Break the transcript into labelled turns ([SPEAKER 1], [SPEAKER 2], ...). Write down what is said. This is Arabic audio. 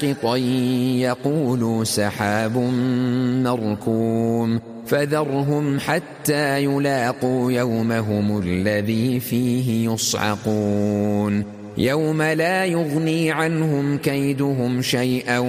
[SPEAKER 1] ساقطا يقولوا سحاب مركوم فذرهم حتى يلاقوا يومهم الذي فيه يصعقون يوم لا يغني عنهم كيدهم شيئا